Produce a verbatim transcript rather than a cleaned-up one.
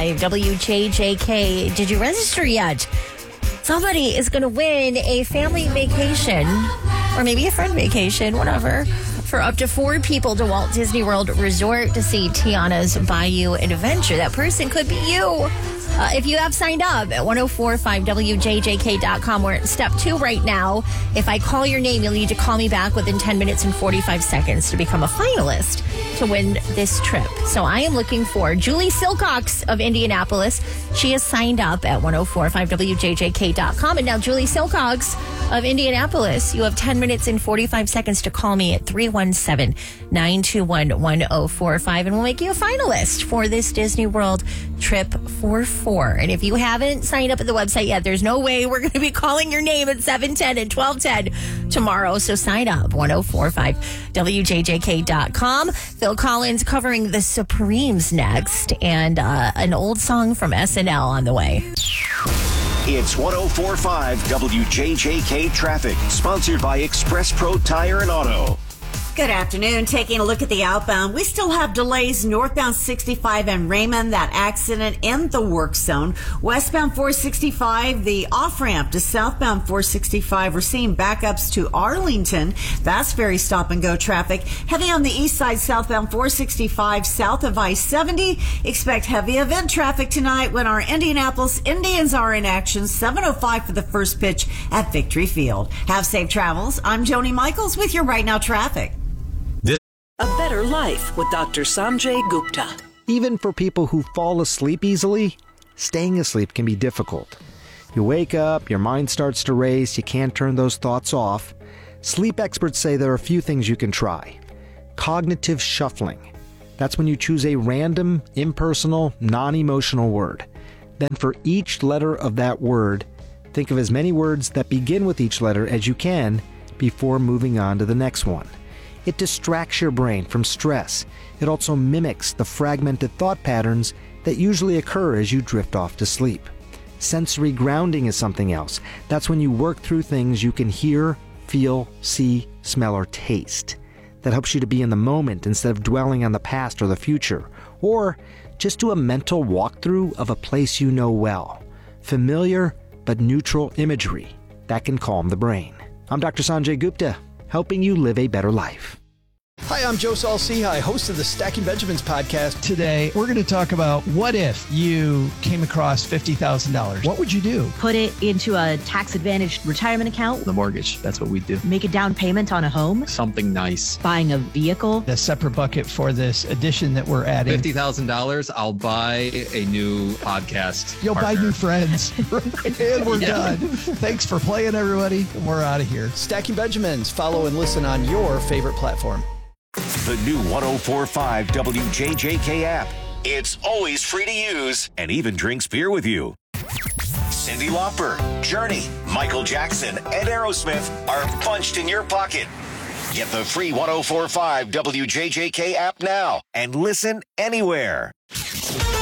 five W J J K. Did you register yet? Somebody is going to win a family vacation or maybe a friend vacation, whatever, for up to four people to Walt Disney World Resort to see Tiana's Bayou Adventure. That person could be you. Uh, if you have signed up at ten forty-five W J J K dot com, we're at step two right now. If I call your name, you'll need to call me back within ten minutes and forty-five seconds to become a finalist to win this trip. So I am looking for Julie Silcox of Indianapolis. She has signed up at ten forty-five W J J K dot com. And now, Julie Silcox of Indianapolis, you have ten minutes and forty-five seconds to call me at three one seven, nine two one, one zero four five, and we'll make you a finalist for this Disney World trip for four. And if you haven't signed up at the website yet, there's no way we're going to be calling your name at seven ten and twelve ten tomorrow. So sign up, ten forty-five W J J K dot com. Phil Collins covering the Supremes next, and uh, an old song from S N L on the way. It's ten forty-five W J J K Traffic, sponsored by Express Pro Tire and Auto. Good afternoon. Taking a look at the outbound, we still have delays northbound sixty-five and Raymond, that accident in the work zone. Westbound four sixty-five, the off-ramp to southbound four sixty-five. We're seeing backups to Arlington. That's very stop-and-go traffic. Heavy on the east side, southbound four sixty-five, south of I seventy. Expect heavy event traffic tonight when our Indianapolis Indians are in action. seven oh five for the first pitch at Victory Field. Have safe travels. I'm Joni Michaels with your Right Now Traffic. A better life with Doctor Sanjay Gupta. Even for people who fall asleep easily, staying asleep can be difficult. You wake up, your mind starts to race, you can't turn those thoughts off. Sleep experts say there are a few things you can try. Cognitive shuffling. That's when you choose a random, impersonal, non-emotional word. Then for each letter of that word, think of as many words that begin with each letter as you can before moving on to the next one. It distracts your brain from stress. It also mimics the fragmented thought patterns that usually occur as you drift off to sleep. Sensory grounding is something else. That's when you work through things you can hear, feel, see, smell, or taste. That helps you to be in the moment instead of dwelling on the past or the future. Or just do a mental walkthrough of a place you know well. Familiar but neutral imagery. That can calm the brain. I'm Doctor Sanjay Gupta, helping you live a better life. Hi, I'm Joe Saul-Sehy, host of the Stacking Benjamins podcast. Today, we're going to talk about what if you came across fifty thousand dollars? What would you do? Put it into a tax-advantaged retirement account. The mortgage, that's what we do. Make a down payment on a home. Something nice. Buying a vehicle. A separate bucket for this addition that we're adding. fifty thousand dollars, I'll buy a new podcast You'll partner. buy new friends. And we're yeah. done. Thanks for playing, everybody. And we're out of here. Stacking Benjamins. Follow and listen on your favorite platform. The new ten forty-five W J J K app. It's always free to use and even drinks beer with you. Cyndi Lauper, Journey, Michael Jackson, and Aerosmith are punched in your pocket. Get the free ten forty-five W J J K app now and listen anywhere.